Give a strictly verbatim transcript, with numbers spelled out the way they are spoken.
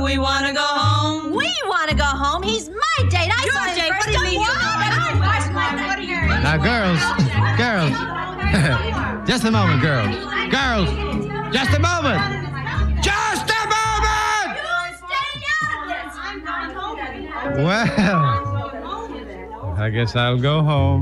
we want to go home. We want to go home. He's my date. I Your saw him date? first. What do you mean you What? Now, girls, girls, just a moment, girls. Girls, just a moment. Just a moment! Well, I guess I'll go home.